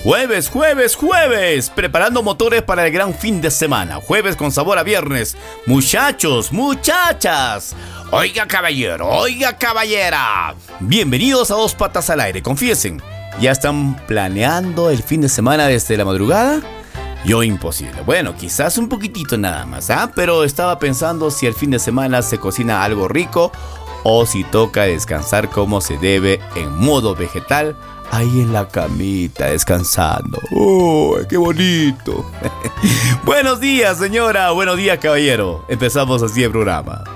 Jueves, jueves, jueves, preparando motores para el gran fin de semana. Jueves con sabor a viernes. Muchachos, muchachas. Oiga caballero, oiga caballera. Bienvenidos a Dos Patas al Aire. Confiesen, ¿ya están planeando el fin de semana desde la madrugada? Yo imposible. Bueno, quizás un poquitito nada más, pero estaba pensando si el fin de semana se cocina algo rico o si toca descansar como se debe en modo vegetal, ahí en la camita descansando. ¡Oh, qué bonito! Buenos días, señora. Buenos días, caballero. Empezamos así el programa.